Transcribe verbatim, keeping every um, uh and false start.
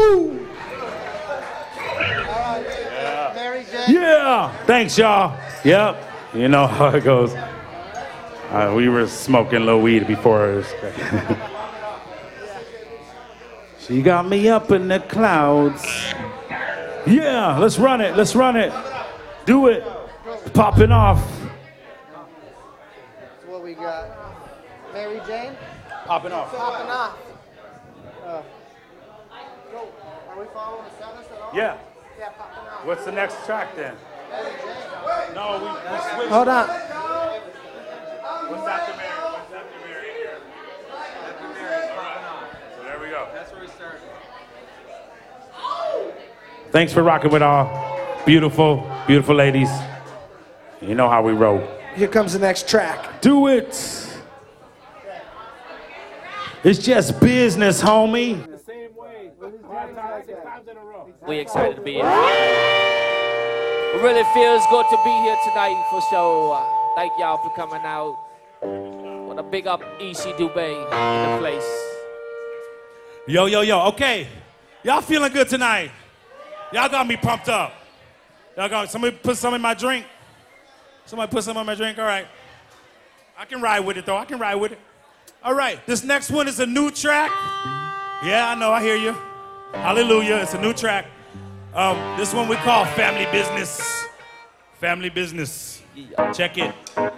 Woo! Yeah. Mary J. Yeah. Thanks, y'all. Yep. You know how it goes. Uh, we were smoking a little weed before. She got me up in the clouds. Yeah, let's run it. Let's run it. Do it. Popping off. That's what we got. Mary Jane? Popping off. Popping off. Uh, go. Are we following the set list at all? Yeah. Yeah, popping off. What's the next track then? Mary Jane. No, we, we switched. Hold on. What's after Mary? What's after Mary here? After Mary, popping off. So there we go. That's where we start. Thanks for rocking with all beautiful, beautiful ladies. You know how we roll. Here comes the next track. Do it. It's just business, homie. The same way. Five times, six times in a row. We excited to be here. It really feels good to be here tonight for sure. Uh, thank y'all for coming out. Want to big up E C Dubé in the place. Yo, yo, yo. Okay. Y'all feeling good tonight? Y'all got me pumped up. Y'all got somebody put some in my drink. Somebody put some in my drink. All right. I can ride with it though. I can ride with it. All right. This next one is a new track. Yeah, I know. I hear you. Hallelujah. It's a new track. Um, this one we call Family Business. Family Business. Check it.